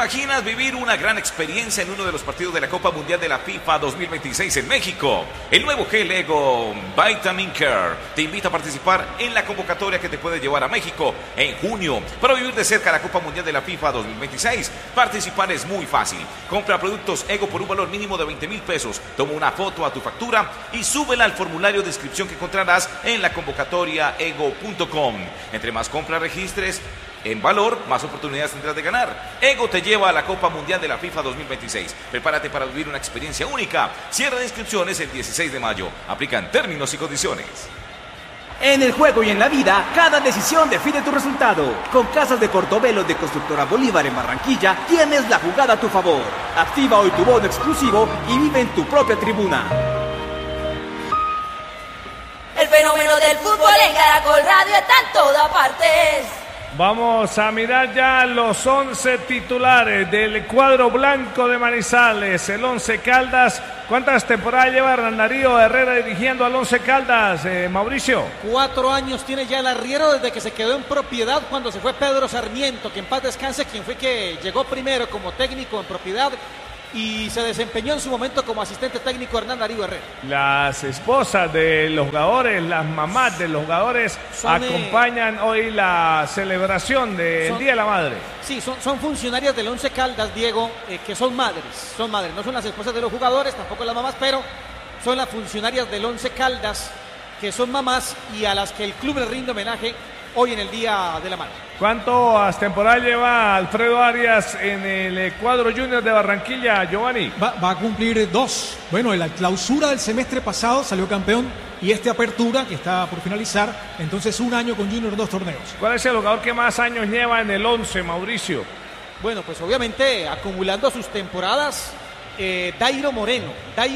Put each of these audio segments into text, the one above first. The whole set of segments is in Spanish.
imaginas vivir una gran experiencia en uno de los partidos de la Copa Mundial de la FIFA 2026 en México? El nuevo gel Ego Vitamin Care te invita a participar en la convocatoria que te puede llevar a México en junio para vivir de cerca la Copa Mundial de la FIFA 2026. Participar es muy fácil. Compra productos Ego por un valor mínimo de 20,000 pesos. Toma una foto a tu factura y súbela al formulario de inscripción que encontrarás en la convocatoria ego.com. Entre más compras registres en valor, más oportunidades tendrás de ganar. Ego te lleva a la Copa Mundial de la FIFA 2026. Prepárate para vivir una experiencia única. Cierra de inscripciones el 16 de mayo. Aplican términos y condiciones. En el juego y en la vida, cada decisión define tu resultado. Con Casas de Portobelo de Constructora Bolívar en Barranquilla, tienes la jugada a tu favor. Activa hoy tu bono exclusivo y vive en tu propia tribuna. El fenómeno del fútbol en Caracol Radio está en todas partes. Vamos a mirar ya los 11 titulares del cuadro blanco de Manizales, el Once Caldas. ¿Cuántas temporadas lleva Hernán Darío Herrera dirigiendo al Once Caldas, Mauricio? 4 años tiene ya el arriero desde que se quedó en propiedad cuando se fue Pedro Sarmiento, que en paz descanse, quien fue que llegó primero como técnico en propiedad y se desempeñó en su momento como asistente técnico Hernán Darío Herrera. Las esposas de los jugadores, las mamás de los jugadores acompañan hoy la celebración del Día de la Madre. Sí, son funcionarias del Once Caldas, Diego, que son madres, no son las esposas de los jugadores, tampoco las mamás, pero son las funcionarias del Once Caldas, que son mamás y a las que el club le rinde homenaje hoy en el Día de la Madre. ¿Cuántas temporadas lleva Alfredo Arias en el cuadro junior de Barranquilla, Giovanni? Va a cumplir 2. Bueno, en la clausura del semestre pasado salió campeón y esta apertura, que está por finalizar, entonces 1 año con Junior, 2 torneos. ¿Cuál es el jugador que más años lleva en el 11, Mauricio? Bueno, pues obviamente acumulando sus temporadas, Dairo Moreno,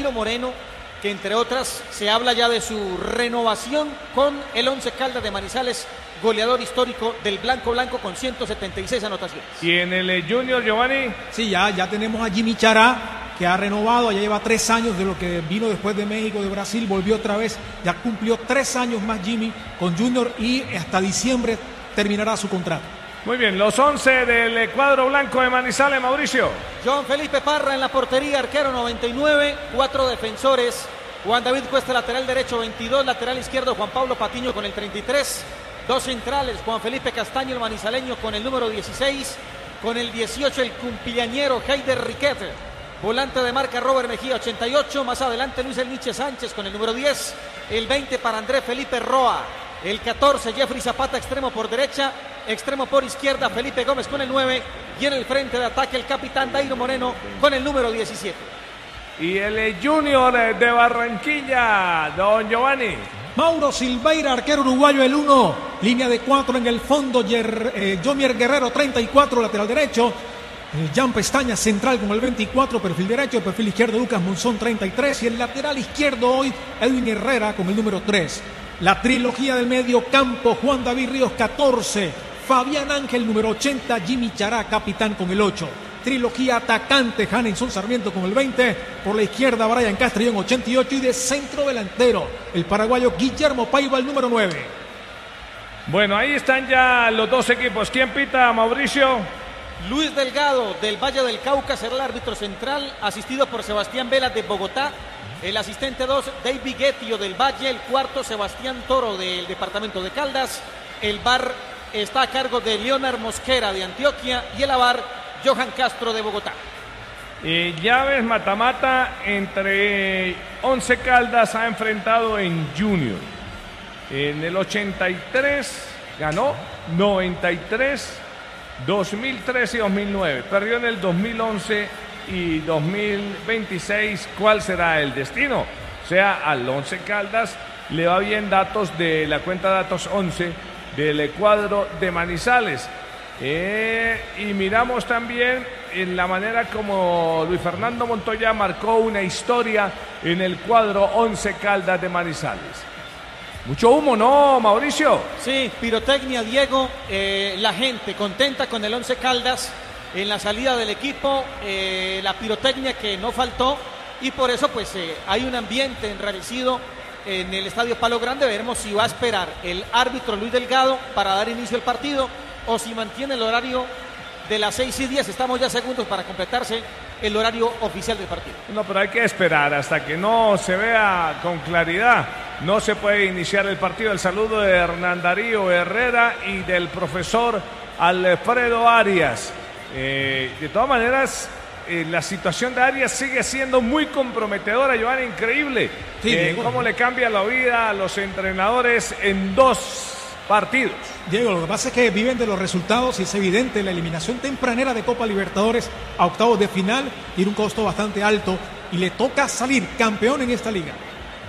que entre otras se habla ya de su renovación con el Once Caldas de Manizales, goleador histórico del Blanco con 176 anotaciones. ¿Y en el Junior, Giovanni? Sí, ya tenemos a Jimmy Chará, que ha renovado, ya lleva 3 años de lo que vino después de México, de Brasil, volvió otra vez, ya cumplió 3 años más Jimmy con Junior y hasta diciembre terminará su contrato. Muy bien, los 11 del cuadro blanco de Manizales, Mauricio. John Felipe Parra en la portería, arquero 99, 4 defensores. Juan David Cuesta, lateral derecho 22, lateral izquierdo Juan Pablo Patiño con el 33, 2 centrales, Juan Felipe Castaño, el manizaleño, con el número 16, con el 18 el cumpillañero Heider Riquet, volante de marca Robert Mejía 88, más adelante Luis El Nietzsche Sánchez con el número 10, el 20 para Andrés Felipe Roa, el 14 Jeffrey Zapata, extremo por derecha, extremo por izquierda Felipe Gómez con el 9 y en el frente de ataque el capitán Dairo Moreno con el número 17. Y el Junior de Barranquilla, don Giovanni. Mauro Silveira, arquero uruguayo, el 1. Línea de 4 en el fondo. Jomier Guerrero, 34, lateral derecho. Jan Pestaña, central con el 24, perfil derecho. Perfil izquierdo, Lucas Monzón, 33. Y el lateral izquierdo hoy, Edwin Herrera con el número 3. La trilogía del medio campo, Juan David Ríos, 14. Fabián Ángel, número 80. Jimmy Chará, capitán con el 8. Trilogía atacante, Hanenson Sarmiento con el 20, por la izquierda Brian Castrillón 88 y de centro delantero el paraguayo Guillermo Paiva el número 9. Bueno, ahí están ya los 2 equipos. ¿Quién pita, Mauricio? Luis Delgado del Valle del Cauca será el árbitro central, asistido por Sebastián Vela de Bogotá, el asistente 2 David Guettio del Valle, el cuarto Sebastián Toro del departamento de Caldas, el VAR está a cargo de Leonard Mosquera de Antioquia y el AVAR Johan Castro de Bogotá. Llaves mata-mata entre Once Caldas ha enfrentado en Junior. En el 83 ganó, 93, 2003 y 2009. Perdió en el 2011 y 2026. ¿Cuál será el destino? O sea, al Once Caldas le va bien datos de la cuenta datos 11 del cuadro de Manizales. Y miramos también en la manera como Luis Fernando Montoya marcó una historia en el cuadro Once Caldas de Manizales. Mucho humo, ¿no, Mauricio? Sí, pirotecnia, Diego. La gente contenta con el Once Caldas en la salida del equipo. La pirotecnia que no faltó y por eso pues hay un ambiente enrarecido en el Estadio Palo Grande. Veremos si va a esperar el árbitro Luis Delgado para dar inicio al partido o si mantiene el horario de las 6:10. Estamos ya segundos para completarse el horario oficial del partido. No, pero hay que esperar hasta que no se vea con claridad. No se puede iniciar el partido. El saludo de Hernán Darío Herrera y del profesor Alfredo Arias. De todas maneras, la situación de Arias sigue siendo muy comprometedora, Joan, increíble. Sí, cómo le cambia la vida a los entrenadores en 2 partidos. Diego, lo que pasa es que viven de los resultados y es evidente la eliminación tempranera de Copa Libertadores a octavos de final tiene un costo bastante alto y le toca salir campeón en esta liga.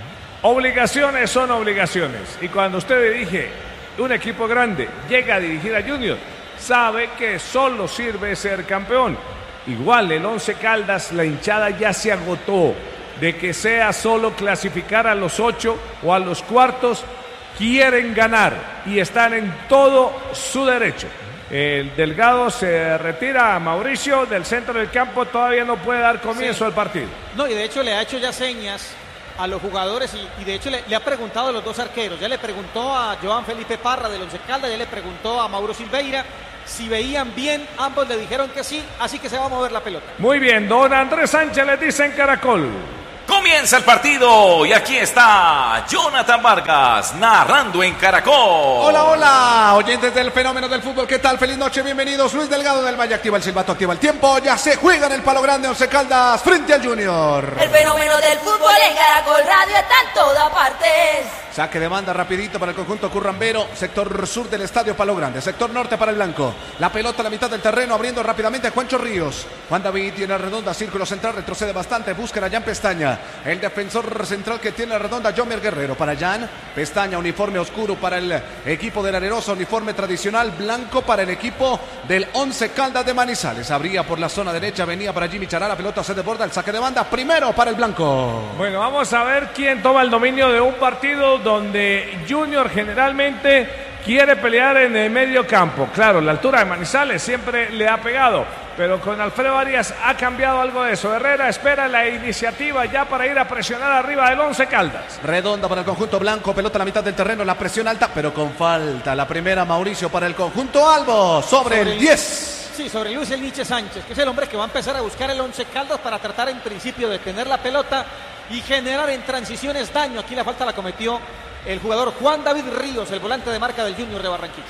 Obligaciones son obligaciones, y cuando usted dirige un equipo grande, llega a dirigir a Junior, sabe que solo sirve ser campeón. Igual el Once Caldas, la hinchada ya se agotó de que sea solo clasificar a los 8 o a los cuartos. Quieren ganar y están en todo su derecho. El Delgado se retira, a Mauricio del centro del campo todavía no puede dar comienzo al partido. No, y de hecho le ha hecho ya señas a los jugadores y de hecho le ha preguntado a los 2 arqueros. Ya le preguntó a Joan Felipe Parra del Once Caldas, ya le preguntó a Mauro Silveira si veían bien. Ambos le dijeron que sí, así que se va a mover la pelota. Muy bien, don Andrés Sánchez le dice en Caracol. Comienza el partido y aquí está Jonathan Vargas narrando en Caracol. Hola, hola, oyentes del fenómeno del fútbol, ¿qué tal? Feliz noche, bienvenidos. Luis Delgado del Valle activa el silbato, activa el tiempo. Ya se juega en el Palo Grande Once Caldas frente al Junior. El fenómeno del fútbol en Caracol Radio está en todas partes. Saque de banda rapidito para el conjunto currambero, sector sur del estadio Palo Grande, sector norte para el blanco. La pelota a la mitad del terreno, abriendo rápidamente a Juancho Ríos. Juan David tiene la redonda, círculo central, retrocede bastante, busca a Jan Pestaña. El defensor central que tiene la redonda, Jomier Guerrero. Para Jan Pestaña, uniforme oscuro para el equipo del Arenosa, uniforme tradicional blanco para el equipo del Once Caldas de Manizales. Abría por la zona derecha, venía para Jimmy Chará, la pelota se desborda, el saque de banda, primero para el blanco. Bueno, vamos a ver quién toma el dominio de un partido donde Junior generalmente quiere pelear en el medio campo. Claro, la altura de Manizales siempre le ha pegado, pero con Alfredo Arias ha cambiado algo de eso. Herrera espera la iniciativa ya para ir a presionar arriba del Once Caldas. Redonda para el conjunto blanco, pelota a la mitad del terreno, la presión alta, pero con falta. La primera, Mauricio, para el conjunto albo, sobre el 10. Sí, sobre Luis El Niche Sánchez, que es el hombre que va a empezar a buscar el Once Caldas para tratar en principio de tener la pelota y generar en transiciones daño. Aquí la falta la cometió el jugador Juan David Ríos, el volante de marca del Junior de Barranquilla.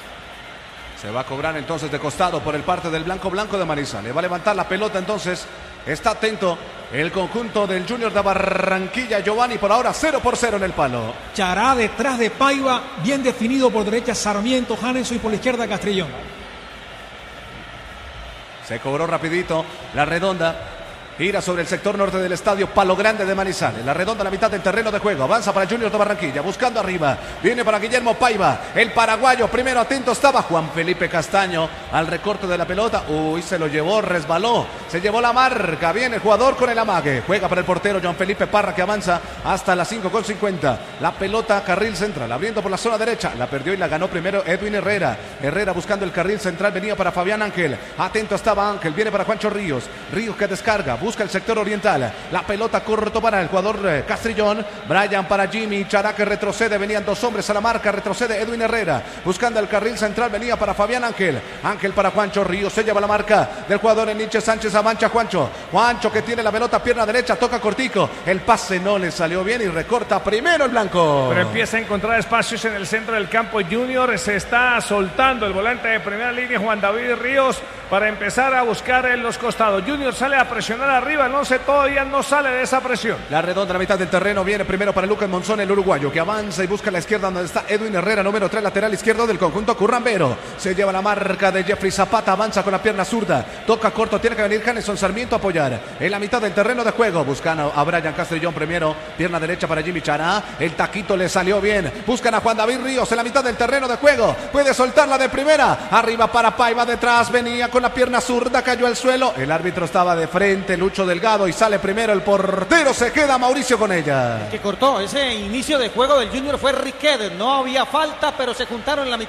Se va a cobrar entonces de costado por el parte del blanco de Manizales. Va a levantar la pelota entonces. Está atento el conjunto del Junior de Barranquilla. Giovanni, por ahora 0-0 en el palo. Chará detrás de Paiva, bien definido por derecha Sarmiento, Hanenson y por la izquierda Castrillón. Se cobró rapidito la redonda. Gira sobre el sector norte del estadio Palo Grande de Manizales. La redonda a la mitad del terreno de juego. Avanza para el Junior de Barranquilla. Buscando arriba. Viene para Guillermo Paiva. El paraguayo. Primero atento estaba Juan Felipe Castaño. Al recorte de la pelota. Uy, se lo llevó. Resbaló. Se llevó la marca. Viene el jugador con el amague. Juega para el portero Juan Felipe Parra, que avanza hasta las 5:50. La pelota carril central. Abriendo por la zona derecha. La perdió y la ganó primero Edwin Herrera. Herrera buscando el carril central. Venía para Fabián Ángel. Atento estaba Ángel. Viene para Juancho Ríos. Ríos que descarga. Busca el sector oriental. La pelota corto para el jugador Castrillón. Brian para Jimmy Chará, que retrocede. Venían 2 hombres a la marca. Retrocede Edwin Herrera. Buscando el carril central. Venía para Fabián Ángel. Ángel para Juancho Ríos. Se lleva la marca del jugador Nietzsche Sánchez. Avancha Juancho. Juancho que tiene la pelota, pierna derecha. Toca cortico. El pase no le salió bien y recorta primero el blanco. Pero empieza a encontrar espacios en el centro del campo. Junior se está soltando el volante de primera línea, Juan David Ríos, para empezar a buscar en los costados. Junior sale a presionar arriba. El Once todavía no sale de esa presión. La redonda a la mitad del terreno viene primero para Lucas Monzón, el uruguayo, que avanza y busca a la izquierda donde está Edwin Herrera, número 3, lateral izquierdo del conjunto currambero. Se lleva la marca de Jeffrey Zapata, avanza con la pierna zurda, toca corto, tiene que venir Hanenson Sarmiento a apoyar en la mitad del terreno de juego, buscando a Brian Castrillón primero, pierna derecha para Jimmy Chará, el taquito le salió bien, buscan a Juan David Ríos en la mitad del terreno de juego, puede soltarla de primera, arriba para Paiva, detrás venía con la pierna zurda, cayó al suelo, el árbitro estaba de frente, Lucho Delgado, y sale primero el portero, se queda Mauricio con ella. El que cortó ese inicio de juego del Junior fue Riquelme, no había falta, pero se juntaron en la mitad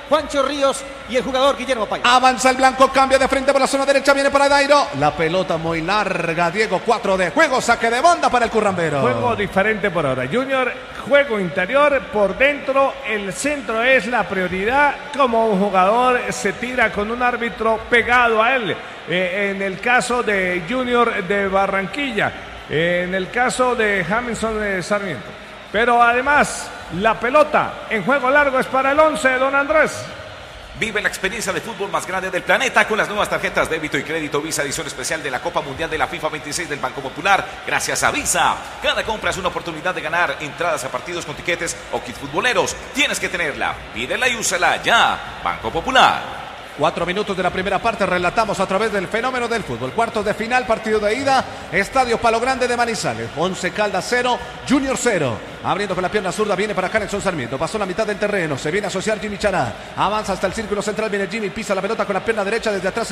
Juancho Ríos y el jugador Guillermo Paiva. Avanza el blanco, cambia de frente por la zona derecha, viene para Dairo. La pelota muy larga, Diego, 4 de juego, saque de banda para el currambero. Juego diferente por ahora. Junior, juego interior, por dentro, el centro es la prioridad. Como un jugador se tira con un árbitro pegado a él. En el caso de Junior de Barranquilla, en el caso de Jameson de Sarmiento. Pero además, la pelota en juego largo es para el 11, don Andrés. Vive la experiencia de fútbol más grande del planeta con las nuevas tarjetas débito y crédito Visa edición especial de la Copa Mundial de la FIFA 26 del Banco Popular. Gracias a Visa. Cada compra es una oportunidad de ganar entradas a partidos con tiquetes o kits futboleros. Tienes que tenerla. Pídela y úsala ya. Banco Popular. 4 minutos de la primera parte, relatamos a través del fenómeno del fútbol. Cuartos de final, partido de ida, Estadio Palo Grande de Manizales. 11 Caldas 0, Junior 0. Abriendo con la pierna zurda, viene para Hanelson Sarmiento. Pasó la mitad del terreno, se viene a asociar Jimmy Chará. Avanza hasta el círculo central, viene Jimmy, pisa la pelota con la pierna derecha desde atrás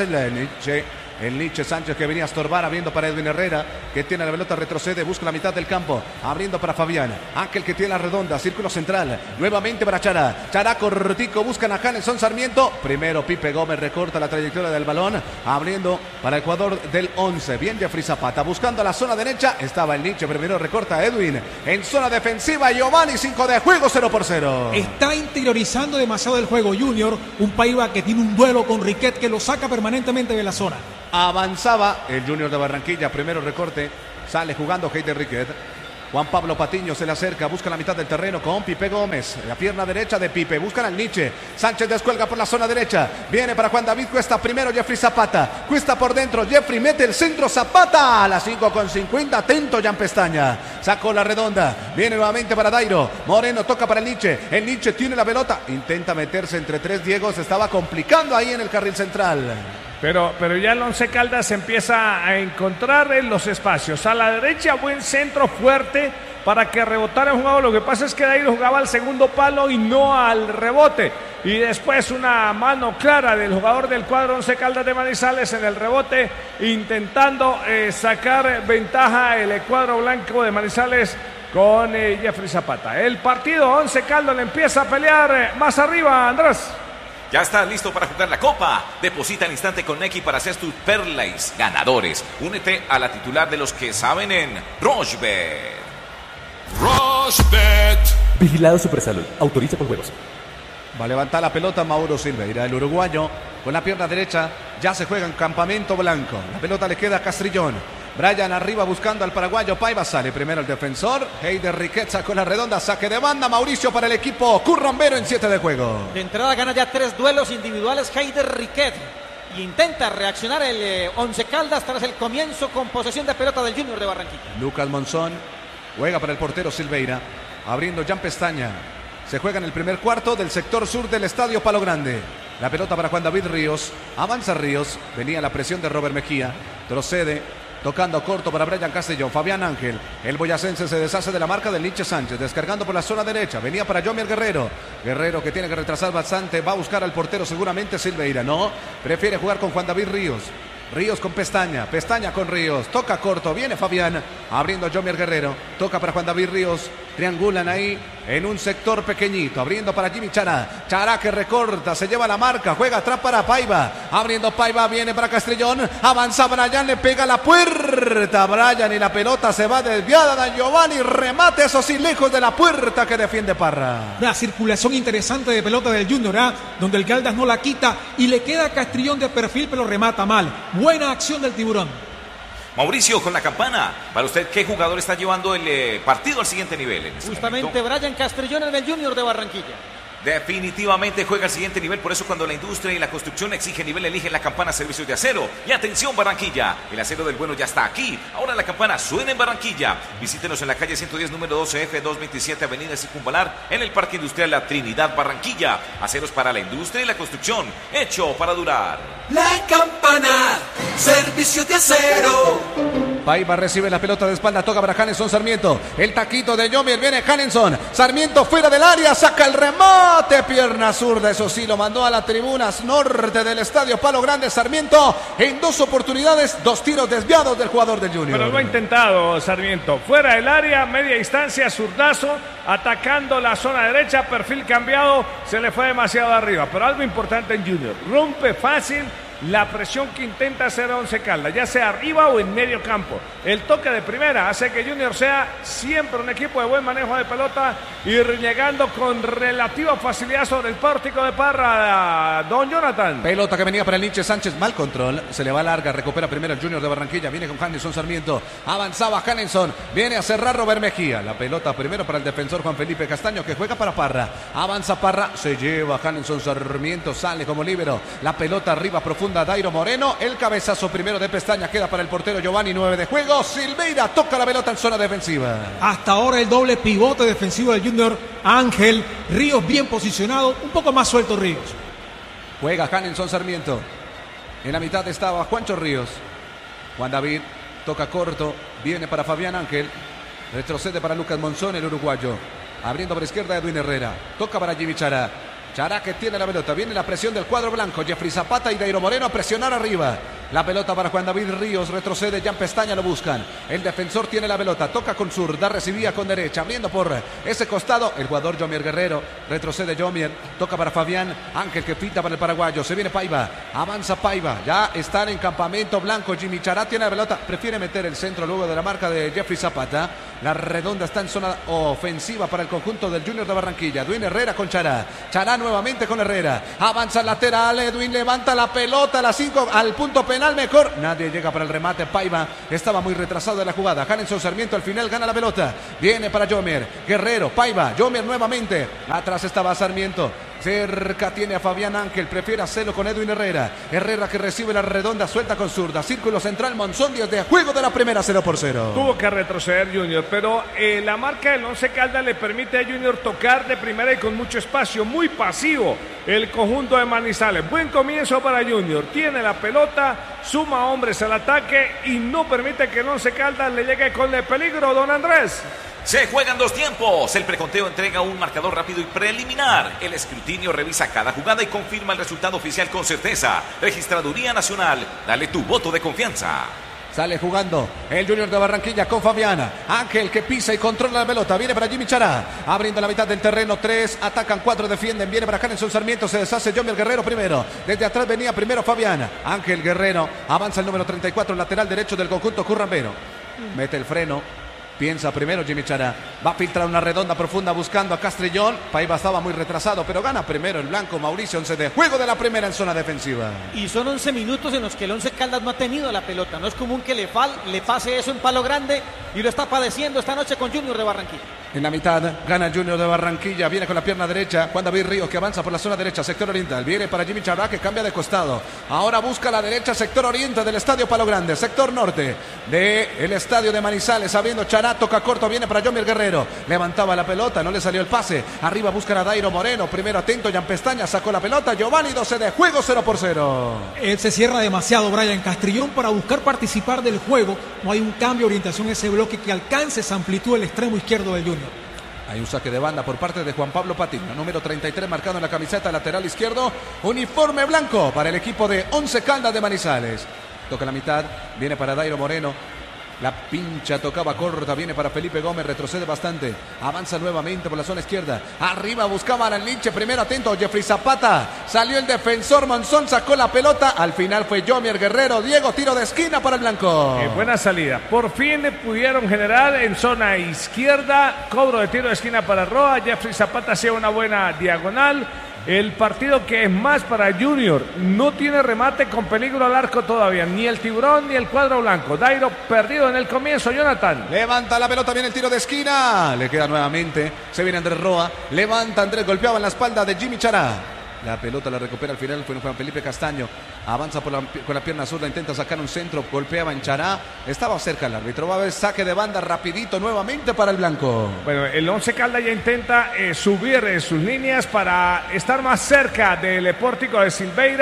el Nietzsche Sánchez que venía a estorbar, abriendo para Edwin Herrera, que tiene la pelota, retrocede, busca la mitad del campo, abriendo para Fabián. Ángel que tiene la redonda, círculo central, nuevamente para Chará. Chará cortico, buscan a Hanelson Sarmiento. Primero Pipe Gómez recorta la trayectoria del balón, abriendo para el jugador del 11. Bien Jeffrey Zapata, buscando la zona derecha. Estaba el Nietzsche, primero recorta a Edwin. En zona defensiva, Giovanni, 5 de juego, 0-0. Está interiorizando demasiado el juego Junior. Un Paiva que tiene un duelo con Riquet que lo saca permanentemente de la zona. Avanzaba el Junior de Barranquilla, primero recorte, sale jugando Heider Riquet. Juan Pablo Patiño se le acerca, busca la mitad del terreno con Pipe Gómez. La pierna derecha de Pipe, buscan al Nietzsche. Sánchez descuelga por la zona derecha. Viene para Juan David Cuesta, primero Jeffrey Zapata. Cuesta por dentro, Jeffrey mete el centro, Zapata. A las 5:50, atento Jan Pestaña. Sacó la redonda, viene nuevamente para Dairo. Moreno toca para el Nietzsche. El Nietzsche tiene la pelota, intenta meterse entre tres. Diego se estaba complicando ahí en el carril central. Pero ya el Once Caldas empieza a encontrar en los espacios. A la derecha, buen centro fuerte para que rebotara el jugador. Lo que pasa es que Dairo jugaba al segundo palo y no al rebote. Y después una mano clara del jugador del cuadro Once Caldas de Manizales en el rebote, intentando sacar ventaja el cuadro blanco de Manizales con Jeffrey Zapata. El partido Once Caldas le empieza a pelear más arriba, Andrés. Ya estás listo para jugar la Copa. Deposita al instante con Nequi para hacer tus perlays ganadores. Únete a la titular de los que saben en Rochebet. Rochebet. Vigilado Supersalud. Autoriza con juegos. Va a levantar la pelota Mauro Silveira, el uruguayo, con la pierna derecha. Ya se juega en campamento blanco. La pelota le queda a Castrillón. Brian arriba buscando al paraguayo Paiva, sale primero el defensor. Heider Riquet con la redonda, saque de banda. Mauricio para el equipo currambero en 7 de juego. De entrada gana ya 3 duelos individuales Heider Riquet. Y intenta reaccionar el Once Caldas tras el comienzo con posesión de pelota del Junior de Barranquilla. Lucas Monzón juega para el portero Silveira, abriendo Jan Pestaña. Se juega en el primer cuarto del sector sur del Estadio Palo Grande. La pelota para Juan David Ríos. Avanza Ríos. Venía la presión de Robert Mejía. Trocede. Tocando corto para Brian Castellón. Fabián Ángel. El boyacense se deshace de la marca del Nietzsche Sánchez. Descargando por la zona derecha. Venía para Jomier Guerrero. Guerrero que tiene que retrasar bastante. Va a buscar al portero seguramente Silveira. No. Prefiere jugar con Juan David Ríos. Ríos con Pestaña. Pestaña con Ríos. Toca corto. Viene Fabián. Abriendo Jomier Guerrero. Toca para Juan David Ríos. Triangulan ahí en un sector pequeñito. Abriendo para Jimmy Chará. Chará que recorta. Se lleva la marca. Juega atrás para Paiva. Abriendo Paiva. Viene para Castrillón. Avanza Brian. Le pega la puerta. Brian y la pelota se va desviada. Dan Giovanni. Remate. Eso sí, lejos de la puerta que defiende Parra. Una circulación interesante de pelota del Junior, donde el Caldas no la quita y le queda a Castrillón de perfil, pero remata mal. Buena acción del Tiburón. Mauricio, con la campana, para usted, ¿qué jugador está llevando el partido al siguiente nivel? Justamente Brian Castrillón en el Junior de Barranquilla. Definitivamente juega al siguiente nivel, por eso cuando la industria y la construcción exigen nivel, eligen la campana Servicios de Acero. Y atención Barranquilla, el acero del bueno ya está aquí. Ahora la campana suena en Barranquilla. Visítenos en la calle 110, número 12F, 227, avenida Circunvalar, en el Parque Industrial La Trinidad, Barranquilla. Aceros para la industria y la construcción, hecho para durar. La campana, Servicios de Acero. Paiva recibe la pelota de espalda, toca para Hanenson Sarmiento. El taquito de Yomier, viene Hanenson. Sarmiento fuera del área, saca el remate, pierna zurda, eso sí, lo mandó a la tribuna norte del estadio Palo Grande. Sarmiento en 2 oportunidades, 2 tiros desviados del jugador del Junior. Pero lo ha intentado Sarmiento, fuera del área, media distancia, zurdazo, atacando la zona derecha, perfil cambiado, se le fue demasiado arriba. Pero algo importante en Junior, rompe fácil la presión que intenta hacer Once Caldas, ya sea arriba o en medio campo. El toque de primera hace que Junior sea siempre un equipo de buen manejo de pelota y llegando con relativa facilidad sobre el pórtico de Parra, don Jonathan. Pelota que venía para el Nietzsche Sánchez, mal control, se le va larga, recupera primero el Junior de Barranquilla, viene con Hanenson Sarmiento, avanzaba Hanenson, viene a cerrar Robert Mejía, la pelota primero para el defensor Juan Felipe Castaño que juega para Parra, avanza Parra, se lleva Hanenson Sarmiento, sale como líbero, la pelota arriba profunda Dairo Moreno, el cabezazo primero de Pestaña queda para el portero Giovanni, 9 de juego. Silveira toca la pelota en zona defensiva. Hasta ahora el doble pivote defensivo del Junior, Ángel Ríos bien posicionado, un poco más suelto Ríos. Juega Hanenson Sarmiento. En la mitad estaba Juancho Ríos. Juan David toca corto, viene para Fabián Ángel, retrocede para Lucas Monzón, el uruguayo. Abriendo por izquierda Edwin Herrera, toca para Jimmy Chará. Chará que tiene la pelota, viene la presión del cuadro blanco, Jeffrey Zapata y Dairo Moreno a presionar arriba. La pelota para Juan David Ríos, retrocede, Jan Pestaña lo buscan. El defensor tiene la pelota, toca con zurda, recibía con derecha, abriendo por ese costado. El jugador Yomier Guerrero, retrocede Yomier, toca para Fabián Ángel que pinta para el paraguayo. Se viene Paiva, avanza Paiva, ya están en campamento blanco. Jimmy Chará tiene la pelota, prefiere meter el centro luego de la marca de Jeffrey Zapata. La redonda está en zona ofensiva para el conjunto del Junior de Barranquilla. Edwin Herrera con Chará, Chará nuevamente con Herrera, avanza el lateral, Edwin levanta la pelota a la 5 al punto penal, mejor, nadie llega para el remate. Paiva estaba muy retrasado de la jugada. Hanenson Sarmiento al final gana la pelota, viene para Yomier Guerrero, Paiva, Yomier nuevamente, atrás estaba Sarmiento. Cerca tiene a Fabián Ángel, prefiere hacerlo con Edwin Herrera. Herrera que recibe la redonda, suelta con zurda. Círculo central, Monzón, 10 de juego de la primera, 0-0. Tuvo que retroceder Junior, pero la marca del Once Caldas le permite a Junior tocar de primera y con mucho espacio, muy pasivo el conjunto de Manizales. Buen comienzo para Junior, tiene la pelota, suma hombres al ataque y no permite que el Once Caldas le llegue con el peligro, don Andrés. Se juegan 2 tiempos. El preconteo entrega un marcador rápido y preliminar. El escrutinio revisa cada jugada y confirma el resultado oficial con certeza. Registraduría Nacional. Dale tu voto de confianza. Sale jugando el Junior de Barranquilla con Fabiana Ángel que pisa y controla la pelota. Viene para Jimmy Chará, abriendo la mitad del terreno. 3 atacan, 4 defienden. Viene para Hanenson Sarmiento, se deshace Yomier Guerrero primero. Desde atrás venía primero Fabiana Ángel Guerrero. Avanza el número 34, lateral derecho del conjunto currambero. Mete el freno. Piensa primero Jimmy Chará, va a filtrar una redonda profunda buscando a Castrillón. Paiva estaba muy retrasado, pero gana primero el blanco Mauricio. 11 de juego de la primera en zona defensiva. Y son 11 minutos en los que el Once Caldas no ha tenido la pelota. No es común que le pase eso en Palo Grande y lo está padeciendo esta noche con Junior de Barranquilla. En la mitad gana el Junior de Barranquilla, viene con la pierna derecha Juan David Ríos que avanza por la zona derecha, sector oriental, viene para Jimmy Chará que cambia de costado, ahora busca la derecha, sector oriente del estadio Palo Grande, sector norte del estadio de Manizales, abriendo Chará, toca corto, viene para Yomier Guerrero, levantaba la pelota, no le salió el pase, arriba buscan a Dairo Moreno, primero atento, Jan Pestaña sacó la pelota, Giovanni, 12 de juego, 0-0. Él se cierra demasiado, Brian Castrillón, para buscar participar del juego. No hay un cambio de orientación en ese bloque que alcance esa amplitud del extremo izquierdo del Junior. Hay un saque de banda por parte de Juan Pablo Patiño, número 33 marcado en la camiseta lateral izquierdo, uniforme blanco para el equipo de Once Caldas de Manizales. Toca la mitad, viene para Dairo Moreno. La pincha, tocaba corta, viene para Felipe Gómez, retrocede bastante, avanza nuevamente por la zona izquierda, arriba buscaban al Linche, primero atento, Jeffrey Zapata, salió el defensor, Monzón sacó la pelota, al final fue Yomier Guerrero, Diego, tiro de esquina para el blanco. Buena salida, por fin pudieron generar en zona izquierda, cobro de tiro de esquina para Roa, Jeffrey Zapata hacía una buena diagonal. El partido que es más para Junior, no tiene remate con peligro al arco todavía, ni el tiburón ni el cuadro blanco. Dairo perdido en el comienzo, Jonathan. Levanta la pelota, viene el tiro de esquina, le queda nuevamente, se viene Andrés Roa, levanta Andrés, golpeaba en la espalda de Jimmy Chará. La pelota la recupera al final, fue Juan Felipe Castaño, avanza con la pierna zurda, intenta sacar un centro, golpeaba en Chará, estaba cerca el árbitro, va a haber saque de banda rapidito nuevamente para el blanco. Bueno, el Once Caldas ya intenta subir sus líneas para estar más cerca del pórtico de Silveira,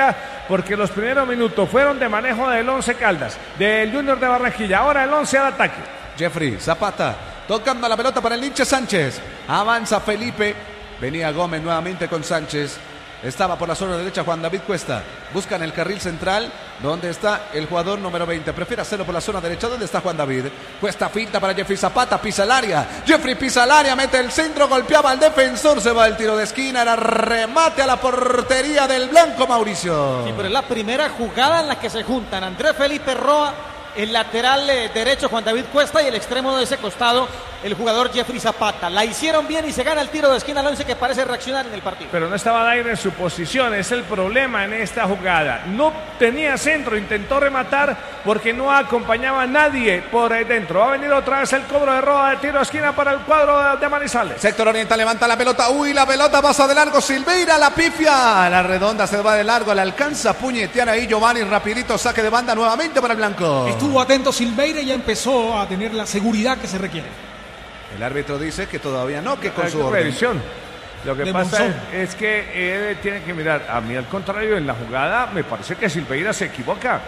porque los primeros minutos fueron de manejo del Once Caldas, del Junior de Barranquilla. Ahora el Once al ataque. Jeffrey Zapata tocando la pelota para el Nietzsche Sánchez. Avanza Felipe. Venía Gómez nuevamente con Sánchez. Estaba por la zona derecha Juan David Cuesta. Buscan el carril central donde está el jugador número 20. Prefiere hacerlo por la zona derecha. ¿Dónde está Juan David? Cuesta finta para Jeffrey Zapata. Pisa el área. Jeffrey pisa el área. Mete el centro. Golpeaba al defensor. Se va el tiro de esquina. Era remate a la portería del blanco Mauricio. Sí, pero es la primera jugada en la que se juntan Andrés Felipe Roa, el lateral derecho Juan David Cuesta y el extremo de ese costado el jugador Jeffrey Zapata. La hicieron bien y se gana el tiro de esquina al Once, que parece reaccionar en el partido. Pero no estaba Dair en su posición, es el problema en esta jugada. No tenía centro, intentó rematar porque no acompañaba a nadie por ahí dentro. Va a venir otra vez el cobro de Roa de tiro de esquina para el cuadro de Manizales. Sector oriental, levanta la pelota. Uy, la pelota pasa de largo. Silveira la pifia. La redonda se va de largo. Le alcanza a puñetear ahí Giovanni. Rapidito saque de banda nuevamente para el blanco. Estuvo atento Silveira y ya empezó a tener la seguridad que se requiere. El árbitro dice que todavía no, que con su orden. Revisión. Lo que De pasa Monzón. es que él tiene que mirar. A mí al contrario, en la jugada me parece que Silveira se equivoca.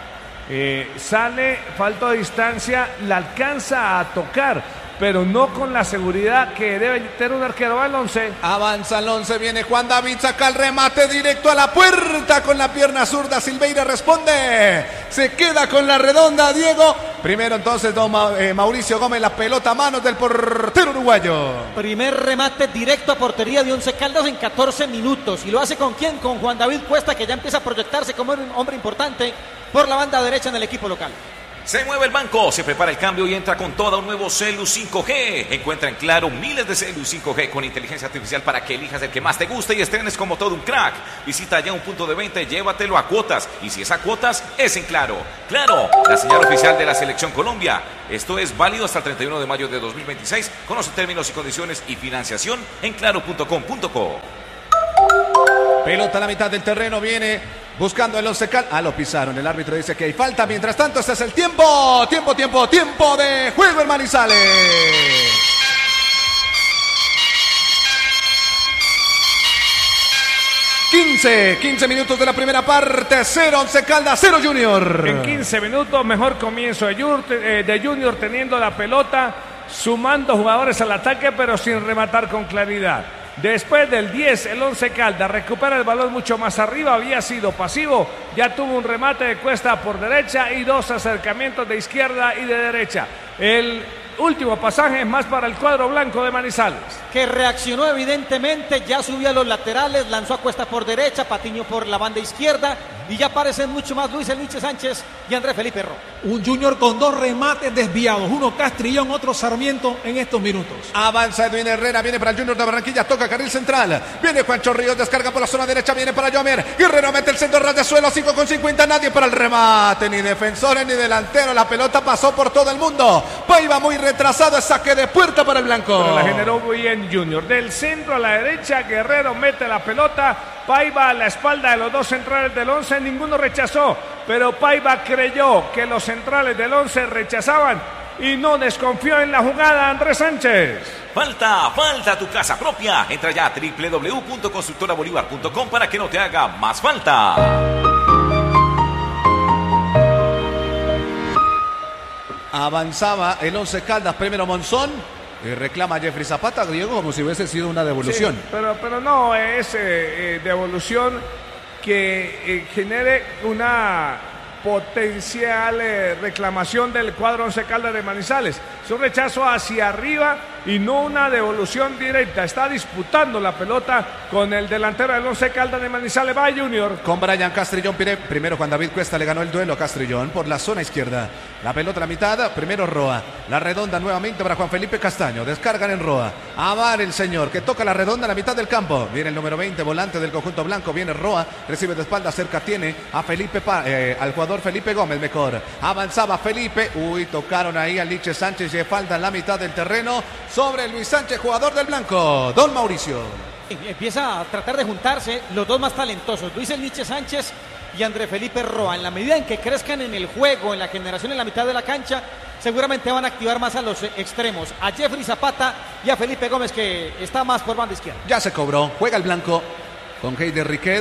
Sale, falta de distancia, la alcanza a tocar, pero no con la seguridad que debe tener un arquero. Va el Once. Avanza el Once, viene Juan David, saca el remate directo a la puerta con la pierna zurda. Silveira responde. Se queda con la redonda, Diego. Primero entonces Mauricio Gómez, la pelota a manos del portero uruguayo. Primer remate directo a portería de Once Caldas en 14 minutos. ¿Y lo hace con quién? Con Juan David Cuesta, que ya empieza a proyectarse como un hombre importante por la banda derecha en el equipo local. Se mueve el banco, se prepara el cambio y entra con todo un nuevo Celu 5G. Encuentra en Claro miles de Celu 5G con inteligencia artificial para que elijas el que más te guste y estrenes como todo un crack. Visita ya un punto de venta y llévatelo a cuotas. Y si es a cuotas, es en Claro. Claro, la señal oficial de la Selección Colombia. Esto es válido hasta el 31 de mayo de 2026. Conoce términos y condiciones y financiación en claro.com.co. Pelota a la mitad del terreno, viene buscando el Once Caldas. Lo pisaron, el árbitro dice que hay falta. Mientras tanto, este es el tiempo de juego en Manizales. 15 minutos de la primera parte, 0 Once Caldas, 0 Junior. En 15 minutos, mejor comienzo de Junior teniendo la pelota, sumando jugadores al ataque, pero sin rematar con claridad. Después del 10, el Once Caldas recupera el balón mucho más arriba, había sido pasivo, ya tuvo un remate de Cuesta por derecha y dos acercamientos de izquierda y de derecha. El último pasaje es más para el cuadro blanco de Manizales, que reaccionó evidentemente, ya subió a los laterales, lanzó a Cuesta por derecha, Patiño por la banda izquierda y ya aparecen mucho más Luis El Nietzsche Sánchez y Andrés Felipe Roa. Un Junior con dos remates desviados, uno Castrillón, otro Sarmiento en estos minutos. Avanza Edwin Herrera, viene para el Junior de Barranquilla, toca carril central, viene Juancho Ríos, descarga por la zona derecha, viene para Yomer, Guerrero mete el centro ras de suelo, 5,50, nadie para el remate, ni defensores ni delantero, la pelota pasó por todo el mundo, Paiva muy retrasado, es saque de puerta para el blanco. Pero la generó muy bien Junior, del centro a la derecha, Guerrero mete la pelota, Paiva a la espalda de los dos centrales del Once, ninguno rechazó, pero Paiva creyó que los centrales del Once rechazaban y no desconfió en la jugada Andrés Sánchez. Falta tu casa propia. Entra ya a www.constructorabolívar.com para que no te haga más falta. Avanzaba el Once Caldas, primero Monzón. Reclama Jeffrey Zapata, Diego, como si hubiese sido una devolución. Sí, pero no es devolución que genere una potencial reclamación del cuadro Once Caldas de Manizales. Es un rechazo hacia arriba y no una devolución directa. Está disputando la pelota con el delantero del Once Caldas de Manizales. Va Junior. Con Brian Castrillón, primero Juan David Cuesta le ganó el duelo a Castrillón por la zona izquierda. La pelota a la mitad, primero Roa. La redonda nuevamente para Juan Felipe Castaño. Descargan en Roa. Amar el señor que toca la redonda a la mitad del campo. Viene el número 20, volante del conjunto blanco. Viene Roa, recibe de espalda, cerca tiene a al jugador Felipe Gómez mejor. Avanzaba Felipe. Uy, tocaron ahí al Nietzsche Sánchez y falta en la mitad del terreno sobre Luis Sánchez, jugador del blanco. Don Mauricio. Empieza a tratar de juntarse los dos más talentosos, Luis El Nietzsche Sánchez y Andrés Felipe Roa. En la medida en que crezcan en el juego, en la generación en la mitad de la cancha, seguramente van a activar más a los extremos, a Jeffrey Zapata y a Felipe Gómez, que está más por banda izquierda. Ya se cobró, juega el blanco con Heider Riquet.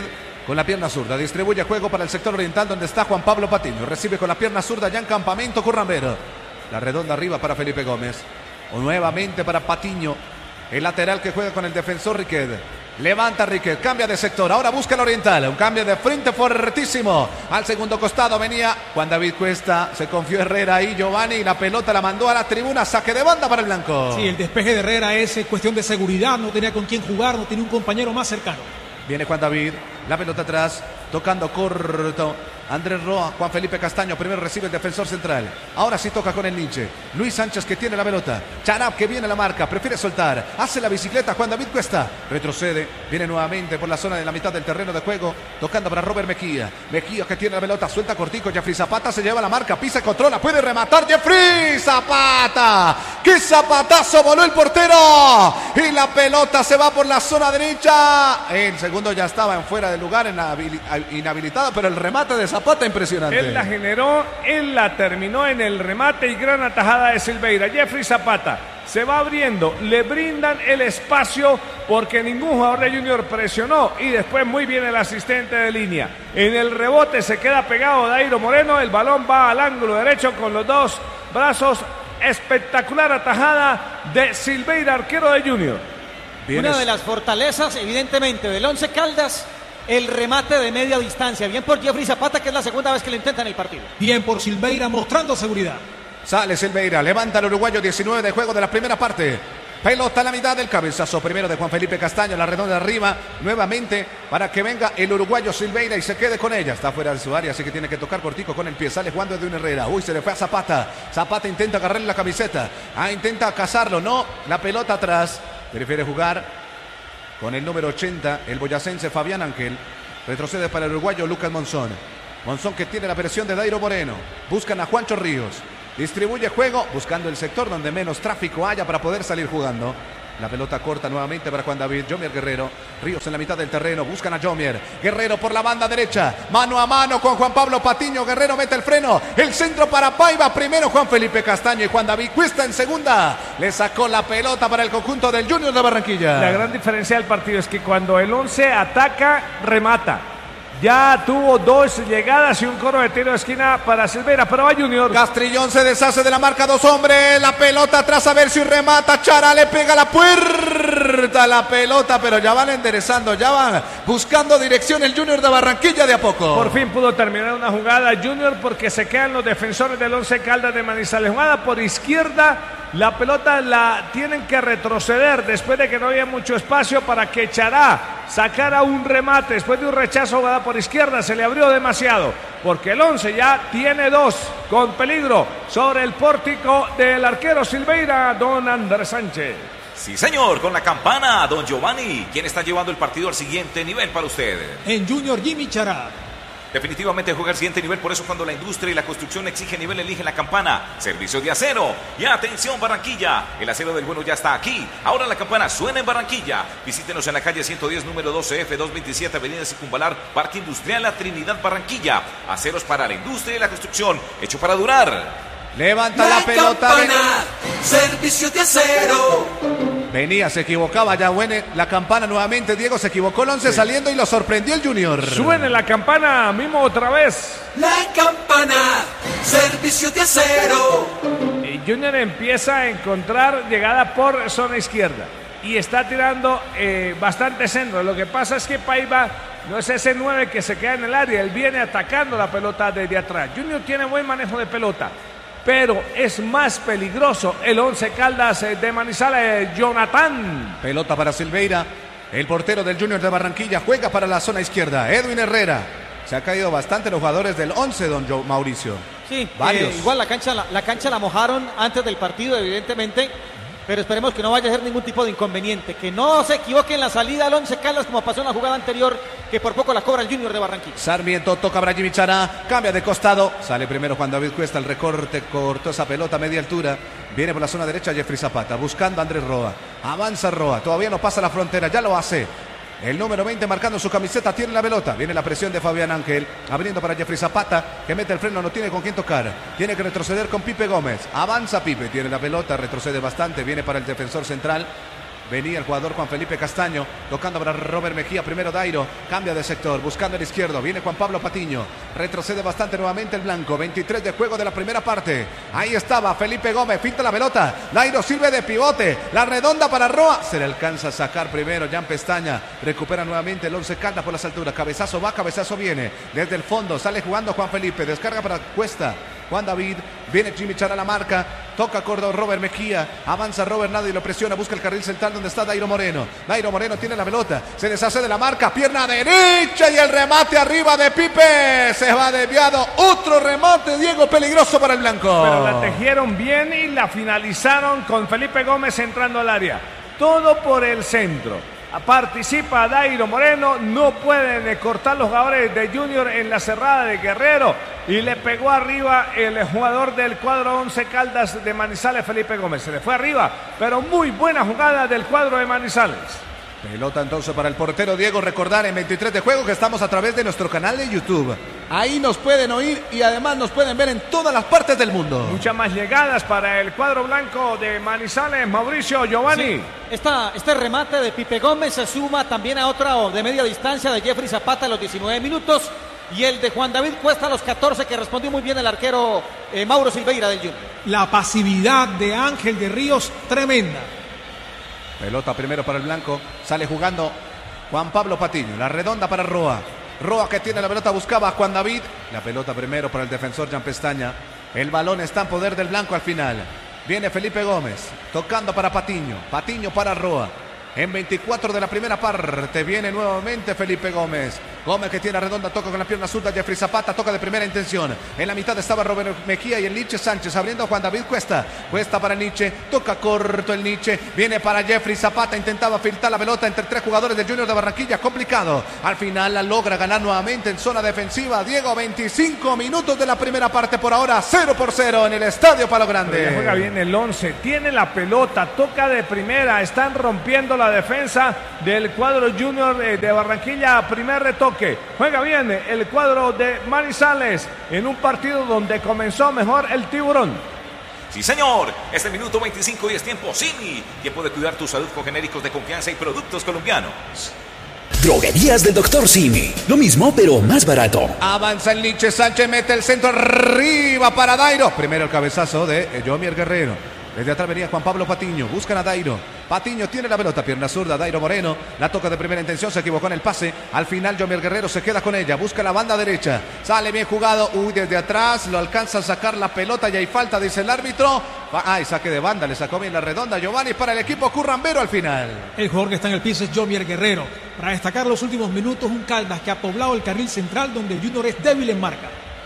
con la pierna zurda. Distribuye juego para el sector oriental donde está Juan Pablo Patiño. Recibe con la pierna zurda ya en campamento Currambero. La redonda arriba para Felipe Gómez. O nuevamente para Patiño. El lateral que juega con el defensor Riquet. Levanta Riquet, cambia de sector. Ahora busca el oriental. Un cambio de frente fuertísimo. Al segundo costado venía Juan David Cuesta. Se confió Herrera ahí, Giovanni. Y la pelota la mandó a la tribuna. Saque de banda para el blanco. Sí, el despeje de Herrera es cuestión de seguridad. No tenía con quién jugar, no tenía un compañero más cercano. Viene Juan David, la pelota atrás, tocando corto. Andrés Roa, Juan Felipe Castaño, primero recibe el defensor central. Ahora sí toca con el Nietzsche. Luis Sánchez que tiene la pelota. Charab que viene a la marca, prefiere soltar. Hace la bicicleta Juan David Cuesta. Retrocede, viene nuevamente por la zona de la mitad del terreno de juego. Tocando para Robert Mejía. Mejía que tiene la pelota, suelta cortico. Jeffrey Zapata se lleva la marca, pisa y controla. Puede rematar Jeffrey Zapata. ¡Qué zapatazo voló el portero! Y la pelota se va por la zona derecha. El segundo ya estaba en fuera del lugar, inhabilitado, pero el remate de Zapata impresionante. Él la generó, él la terminó en el remate y gran atajada de Silveira. Jeffrey Zapata se va abriendo, le brindan el espacio porque ningún jugador de Junior presionó y después muy bien el asistente de línea. En el rebote se queda pegado Dairo Moreno, el balón va al ángulo derecho con los dos brazos. Espectacular atajada de Silveira, arquero de Junior. Una de las fortalezas, evidentemente, del Once Caldas, el remate de media distancia. Bien por Jeffrey Zapata, que es la segunda vez que lo intenta en el partido. Bien por Silveira, mostrando seguridad. Sale Silveira, levanta el uruguayo, 19 de juego de la primera parte. Pelota a la mitad del cabezazo primero de Juan Felipe Castaño, la redonda de arriba, nuevamente para que venga el uruguayo Silveira y se quede con ella. Está fuera de su área, así que tiene que tocar cortico con el pie. Sale jugando de un Herrera. Uy, se le fue a Zapata. Zapata intenta agarrarle la camiseta. Intenta cazarlo. No, la pelota atrás. Prefiere jugar con el número 80, el boyacense Fabián Ángel. Retrocede para el uruguayo Lucas Monzón. Monzón que tiene la presión de Dairo Moreno. Buscan a Juancho Ríos. Distribuye juego buscando el sector donde menos tráfico haya para poder salir jugando. La pelota corta nuevamente para Juan David. Jomier Guerrero. Ríos en la mitad del terreno. Buscan a Jomier. Guerrero por la banda derecha. Mano a mano con Juan Pablo Patiño. Guerrero mete el freno. El centro para Paiva. Primero Juan Felipe Castaño y Juan David Cuesta en segunda. Le sacó la pelota para el conjunto del Junior de Barranquilla. La gran diferencia del partido es que cuando el Once ataca, remata. Ya tuvo dos llegadas y un coro de tiro de esquina para Silveira, pero va Junior. Castrillón se deshace de la marca, dos hombres, la pelota atrás a ver si remata. Chara le pega a la puerta, la pelota, pero ya van enderezando, ya van buscando dirección el Junior de Barranquilla de a poco. Por fin pudo terminar una jugada Junior porque se quedan los defensores del Once Caldas de Manizales. Jugada por izquierda. La pelota la tienen que retroceder después de que no había mucho espacio para que Chará sacara un remate. Después de un rechazo jugada por izquierda se le abrió demasiado porque el Once ya tiene dos con peligro sobre el pórtico del arquero Silveira, don Andrés Sánchez. Sí, señor, con la campana, don Giovanni. ¿Quién está llevando el partido al siguiente nivel para usted? En Junior, Jimmy Chará. Definitivamente juega al siguiente nivel, por eso cuando la industria y la construcción exigen nivel, eligen la campana. Servicio de acero. Y atención Barranquilla, el acero del bueno ya está aquí. Ahora la campana suena en Barranquilla. Visítenos en la calle 110, número 12F, 227, Avenida Circunvalar, Parque Industrial La Trinidad, Barranquilla. Aceros para la industria y la construcción, hecho para durar. Levanta la pelota. Campana, servicio de acero. Venía, se equivocaba ya, buena la campana nuevamente. Diego se equivocó el Once saliendo y lo sorprendió el Junior. Suene la campana, Mimo, otra vez. La campana, servicio de acero. Y Junior empieza a encontrar llegada por zona izquierda y está tirando bastante centro. Lo que pasa es que Paiva no es ese 9 que se queda en el área, él viene atacando la pelota desde atrás. Junior tiene buen manejo de pelota, pero es más peligroso el Once Caldas de Manizales, Jonathan. Pelota para Silveira, el portero del Junior de Barranquilla, juega para la zona izquierda, Edwin Herrera. Se ha caído bastante los jugadores del Once, don Mauricio. Sí, varios. Igual la cancha la mojaron antes del partido, evidentemente. Pero esperemos que no vaya a ser ningún tipo de inconveniente. Que no se equivoque en la salida al Once Caldas como pasó en la jugada anterior, que por poco la cobra el Junior de Barranquilla. Sarmiento toca para Jimmy Chará, cambia de costado. Sale primero Juan David Cuesta, el recorte, cortó esa pelota a media altura. Viene por la zona derecha Jeffrey Zapata, buscando a Andrés Roa. Avanza Roa, todavía no pasa la frontera, ya lo hace. El número 20 marcando su camiseta, tiene la pelota. Viene la presión de Fabián Ángel, abriendo para Jeffrey Zapata, que mete el freno, no tiene con quién tocar. Tiene que retroceder con Pipe Gómez. Avanza Pipe, tiene la pelota, retrocede bastante. Viene para el defensor central. Venía el jugador Juan Felipe Castaño, tocando para Robert Mejía, primero Dairo, cambia de sector, buscando el izquierdo, viene Juan Pablo Patiño, retrocede bastante nuevamente el blanco, 23 de juego de la primera parte, ahí estaba Felipe Gómez, finta la pelota, Dairo sirve de pivote, la redonda para Roa, se le alcanza a sacar primero Jan Pestaña, recupera nuevamente el Once Caldas por las alturas, cabezazo va, cabezazo viene, desde el fondo, sale jugando Juan Felipe, descarga para Cuesta, Juan David, viene Jimmy Char a la marca, toca Córdoba Robert Mejía, avanza Robert Nado y lo presiona, busca el carril central donde está Dairo Moreno. Dairo Moreno tiene la pelota, se deshace de la marca, pierna derecha y el remate arriba de Pipe, se va desviado, otro remate, Diego, peligroso para el blanco. Pero la tejieron bien y la finalizaron con Felipe Gómez entrando al área. Todo por el centro. Participa Dairo Moreno, no pueden cortar los jugadores de Junior en la cerrada de Guerrero y le pegó arriba el jugador del cuadro Once Caldas de Manizales, Felipe Gómez. Se le fue arriba, pero muy buena jugada del cuadro de Manizales. Pelota entonces para el portero Diego, recordar en 23 de juego que estamos a través de nuestro canal de YouTube. Ahí nos pueden oír y además nos pueden ver en todas las partes del mundo. Muchas más llegadas para el cuadro blanco de Manizales, Mauricio Giovanni. Sí, este remate de Pipe Gómez se suma también a otra de media distancia de Jeffrey Zapata a los 19 minutos y el de Juan David Cuesta a los 14 que respondió muy bien el arquero Mauro Silveira del Junior. La pasividad de Ángel de Ríos, tremenda. Pelota primero para el blanco, sale jugando Juan Pablo Patiño, la redonda para Roa. Roa que tiene la pelota, buscaba a Juan David. La pelota primero para el defensor Jan Pestaña. El balón está en poder del blanco al final. Viene Felipe Gómez, tocando para Patiño. Patiño para Roa. En 24 de la primera parte viene nuevamente Felipe Gómez. Gómez que tiene redonda, toca con la pierna zurda. Jeffrey Zapata toca de primera intención. En la mitad estaba Robert Mejía y el Nietzsche Sánchez abriendo a Juan David Cuesta. Cuesta para Nietzsche, toca corto el Nietzsche. Viene para Jeffrey Zapata, intentaba filtrar la pelota entre tres jugadores del Junior de Barranquilla. Complicado. Al final la logra ganar nuevamente en zona defensiva. Diego, 25 minutos de la primera parte por ahora. 0-0 en el Estadio Palo Grande. Ya juega bien el 11, tiene la pelota, toca de primera. Están rompiendo la defensa del cuadro Junior de Barranquilla. Primer retoque. Juega bien el cuadro de Manizales en un partido donde comenzó mejor el Tiburón. Sí, señor. Este minuto 25 y es tiempo Simi. Tiempo de cuidar tu salud con genéricos de confianza y productos colombianos. Droguerías del Dr. Simi. Lo mismo, pero más barato. Avanza el Nietzsche Sánchez, mete el centro arriba para Dairo. Primero el cabezazo de Jomier Guerrero. Desde atrás venía Juan Pablo Patiño, buscan a Dairo. Patiño tiene la pelota, pierna zurda, Dairo Moreno. La toca de primera intención, se equivocó en el pase. Al final Jomier Guerrero se queda con ella, busca la banda derecha. Sale bien jugado, desde atrás, lo alcanza a sacar la pelota y hay falta, dice el árbitro. Saque de banda, le sacó bien la redonda Giovanni para el equipo currambero al final. El jugador que está en el piso es Jomier Guerrero. Para destacar los últimos minutos, un Caldas que ha poblado el carril central donde el Junior es débil en marca.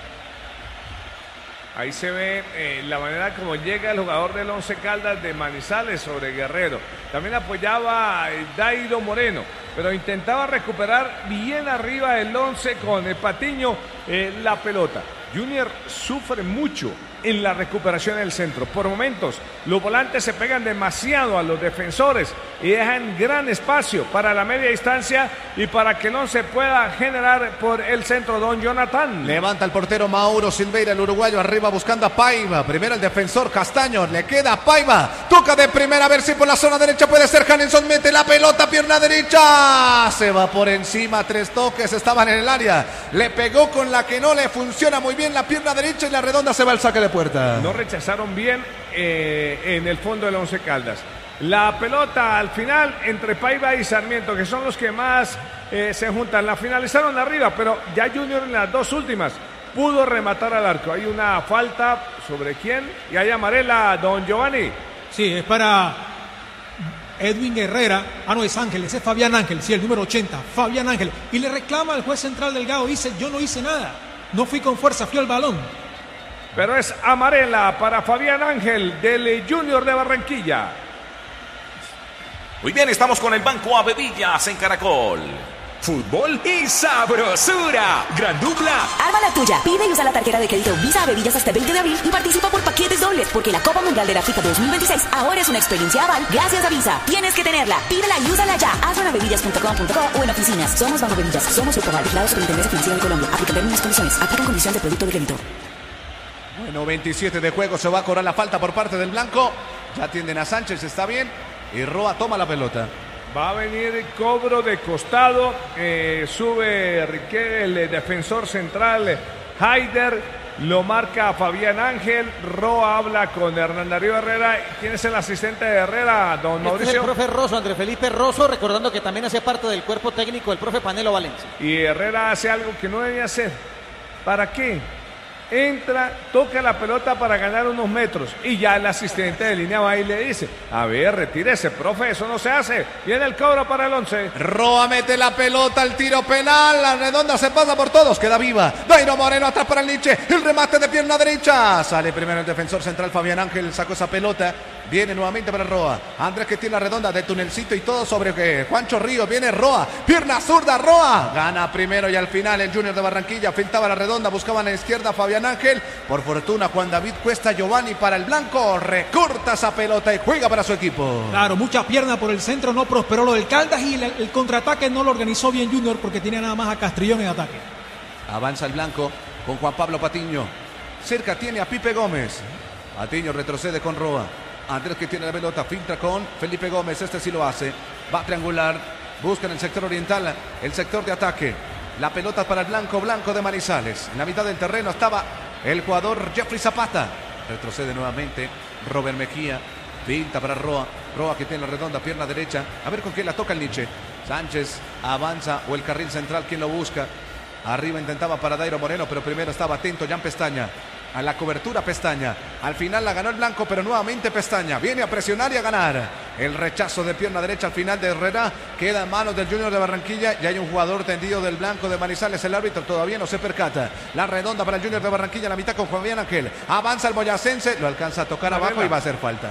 Ahí se ve la manera como llega el jugador del Once Caldas de Manizales sobre Guerrero. También apoyaba a Dairo Moreno, pero intentaba recuperar bien arriba el Once con el Patiño la pelota. Junior sufre mucho en la recuperación del centro. Por momentos, los volantes se pegan demasiado a los defensores y dejan gran espacio para la media distancia y para que el Once pueda generar por el centro don Jonathan. Levanta el portero Mauro Silveira, el uruguayo, arriba buscando a Paiva. Primero el defensor Castaño, le queda a Paiva. Toca de primera, a ver si por la zona derecha puede ser Hanenson. Mete la pelota, pierna derecha. Se va por encima, 3 toques, estaban en el área. Le pegó con la que no le funciona muy bien la pierna derecha y la redonda se va al saque de puerta. No rechazaron bien en el fondo del Once Caldas. La pelota al final entre Paiva y Sarmiento, que son los que más se juntan. La finalizaron arriba, pero ya Junior en las dos últimas pudo rematar al arco. Hay una falta, ¿sobre quién? Y hay amarela, don Giovanni. Sí, es para Edwin Herrera. No es Ángeles, es Fabián Ángel. Sí, el número 80, Fabián Ángel. Y le reclama al juez central Delgado, dice, yo no hice nada. No fui con fuerza, fui al balón. Pero es amarela para Fabián Ángel del Junior de Barranquilla. Muy bien, estamos con el Banco Avevillas en Caracol. Fútbol y sabrosura. Gran dupla. Arma la tuya. Pide y usa la tarjeta de crédito Visa Avevillas hasta el 20 de abril y participa por paquetes dobles, porque la Copa Mundial de la FIFA 2026 ahora es una experiencia aval gracias a Visa. Tienes que tenerla. Pídela y úsala ya. Hazlo en avevillas.com.co o en oficinas. Somos Banco Avevillas. Somos el Portal Vigilado Superintendencia Financiera de Colombia. Aplican términos y condiciones. Aplican condiciones de producto de crédito. Bueno, 27 de juego, se va a cobrar la falta por parte del blanco. Ya atienden a Sánchez, está bien. y Roa toma la pelota. Va a venir cobro de costado, sube Riquelme, el defensor central, Haider, lo marca Fabián Ángel, Roa habla con Hernán Darío Herrera. ¿Quién es el asistente de Herrera, don Mauricio? Es el profe Rosso, Andrés Felipe Rosso, recordando que también hacía parte del cuerpo técnico del profe Panelo Valencia. Y Herrera hace algo que no debe hacer. ¿Para qué? Entra, toca la pelota para ganar unos metros y ya el asistente de línea va y le dice: a ver, retírese, profe, eso no se hace. Viene el cobro para el 11. Roa mete la pelota al tiro penal, la redonda se pasa por todos, queda viva. Dairo Moreno atrás para el Nietzsche, el remate de pierna derecha. Sale primero el defensor central Fabián Ángel, sacó esa pelota. Viene nuevamente para Roa. Andrés que tiene la redonda de tunelcito y todo sobre Juancho Ríos. Viene Roa. Pierna zurda, Roa. Gana primero y al final el Junior de Barranquilla. Fintaba la redonda, buscaba en la izquierda Fabián Ángel. Por fortuna Juan David Cuesta Giovanni para el blanco. Recorta esa pelota y juega para su equipo. Claro, mucha pierna por el centro. No prosperó lo del Caldas y el contraataque no lo organizó bien Junior porque tiene nada más a Castrillón en ataque. Avanza el blanco con Juan Pablo Patiño. Cerca tiene a Pipe Gómez. Patiño retrocede con Roa. Andrés que tiene la pelota, filtra con Felipe Gómez, este sí lo hace, va a triangular, busca en el sector oriental, el sector de ataque, la pelota para el blanco de Manizales, en la mitad del terreno estaba el jugador Jeffrey Zapata, retrocede nuevamente Robert Mejía, pinta para Roa que tiene la redonda, pierna derecha, a ver con quién la toca el Nietzsche, Sánchez avanza o el carril central, ¿quién lo busca? Arriba intentaba para Dairo Moreno, pero primero estaba atento Jan Pestaña. A la cobertura Pestaña. Al final la ganó el blanco, pero nuevamente Pestaña. Viene a presionar y a ganar. El rechazo de pierna derecha al final de Herrera. Queda en manos del Junior de Barranquilla. Y hay un jugador tendido del blanco de Manizales. El árbitro todavía no se percata. La redonda para el Junior de Barranquilla. La mitad con Fabián Ángel. Avanza el boyacense. Lo alcanza a tocar abajo y va a hacer falta.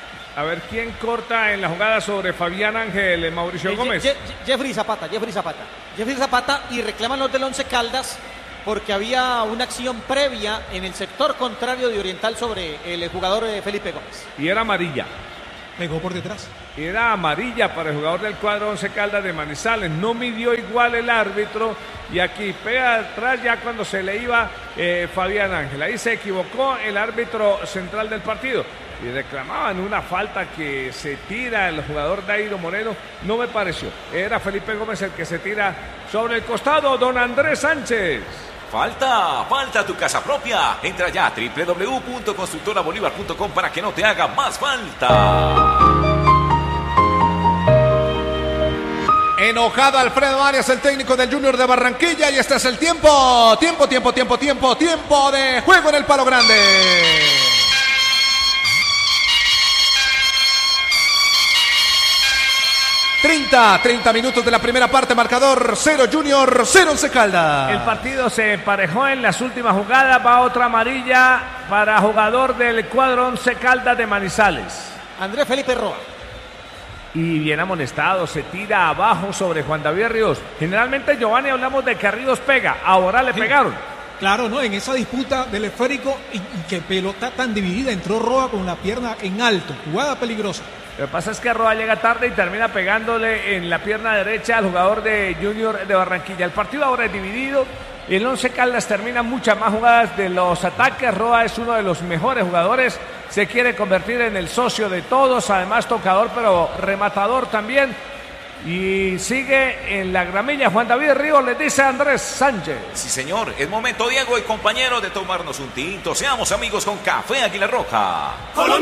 A ver quién corta en la jugada sobre Fabián Ángel, Mauricio Gómez. Jeffrey Zapata. Jeffrey Zapata y reclaman los del Once Caldas porque había una acción previa en el sector contrario de Oriental sobre el jugador Felipe Gómez. Y era amarilla. Pegó por detrás. Era amarilla para el jugador del cuadro Once Caldas de Manizales. No midió igual el árbitro. Y aquí pega atrás ya cuando se le iba Fabián Ángel. Ahí se equivocó el árbitro central del partido. Y reclamaban una falta que se tira el jugador Dairo Moreno. No me pareció. Era Felipe Gómez el que se tira sobre el costado. Don Andrés Sánchez. Falta tu casa propia. Entra ya a www.constructorabolívar.com para que no te haga más falta. Enojado Alfredo Arias, el técnico del Junior de Barranquilla, y este es el tiempo de juego en el Palo Grande. 30 minutos de la primera parte, marcador 0 Junior, 0 Once Caldas. El partido se emparejó en las últimas jugadas, va otra amarilla para jugador del cuadro Once Caldas de Manizales. Andrés Felipe Roa. Y bien amonestado, se tira abajo sobre Juan David Ríos. Generalmente, Giovanni, hablamos de que Ríos pega, ahora le pegaron. Claro, ¿no? En esa disputa del esférico y que pelota tan dividida, entró Roa con la pierna en alto, jugada peligrosa. Lo que pasa es que Roa llega tarde y termina pegándole en la pierna derecha al jugador de Junior de Barranquilla. El partido ahora es dividido. El Once Caldas termina muchas más jugadas de los ataques. Roa es uno de los mejores jugadores. Se quiere convertir en el socio de todos. Además tocador, pero rematador también. Y sigue en la gramilla Juan David Ríos, le dice Andrés Sánchez. Sí, señor. Es momento, Diego y compañeros, de tomarnos un tinto. Seamos amigos con Café Águila Roja.